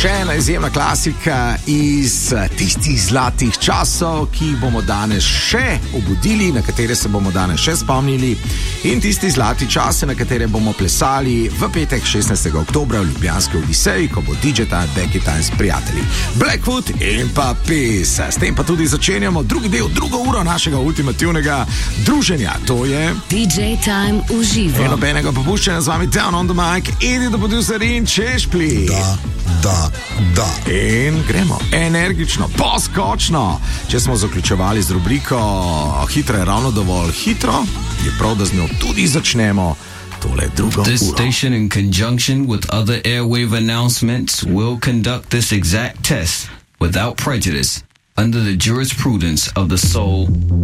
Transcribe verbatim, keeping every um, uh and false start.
Še ena izjemna klasika iz tistih zlatih časov, ki jih bomo danes še obudili, na katere se bomo danes še spomnili, in tisti zlati časi, na katere bomo plesali v petek šestnajstega oktobra v Ljubljanski Odiseji, ko bo D J Time, Becky Time s prijatelji Blackwood in pa Peace. S tem pa tudi začenjamo drugi del, drugo uro našega ultimativnega druženja. To je D J Time uživo. Eno benega popuščanja z vami Down on the Mic, Edi do producer in Češpli. Da, da, da. In gremo energično, poskočno. Če smo zaključevali z rubriko Hitro je ravno dovolj hitro, je prav, da z njo tudi začnemo tole drugo This uro. station, in conjunction with other airwave announcements, will conduct this exact test without prejudice under the jurisprudence of the Soul